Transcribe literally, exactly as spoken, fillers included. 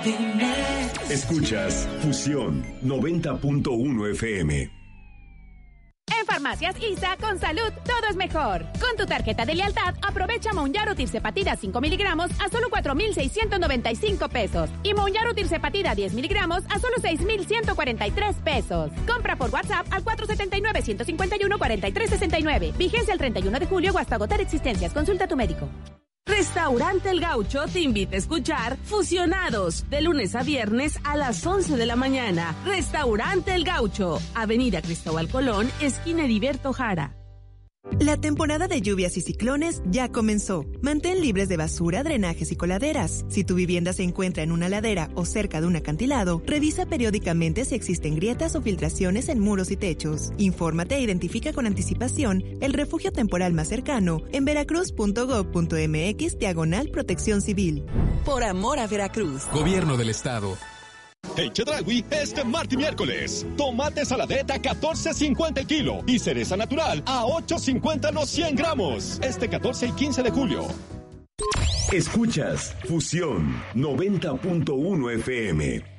dime. Escuchas Fusión noventa punto uno F M. En Farmacias I S A, con salud, todo es mejor. Con tu tarjeta de lealtad, aprovecha Monjaro Tirzepatida cinco miligramos a solo cuatro mil seiscientos noventa y cinco pesos. Y Monjaro Tirzepatida diez miligramos a solo seis mil ciento cuarenta y tres pesos. Compra por WhatsApp al cuatro siete nueve, uno cinco uno, cuatro tres seis nueve. Vigencia el treinta y uno de julio o hasta agotar existencias. Consulta a tu médico. Restaurante El Gaucho te invita a escuchar Fusionados, de lunes a viernes a las once de la mañana. Restaurante El Gaucho, Avenida Cristóbal Colón, esquina Heriberto Jara. La temporada de lluvias y ciclones ya comenzó. Mantén libres de basura, drenajes y coladeras. Si tu vivienda se encuentra en una ladera o cerca de un acantilado, revisa periódicamente si existen grietas o filtraciones en muros y techos. Infórmate e identifica con anticipación el refugio temporal más cercano en veracruz punto gob punto mx diagonal protección civil. Por amor a Veracruz. Gobierno del Estado. En Chedraui, este martes y miércoles, tomate saladeta catorce cincuenta el kilo y cereza natural a ocho cincuenta los cien gramos. Este catorce y quince de julio. Escuchas Fusión noventa punto uno F M.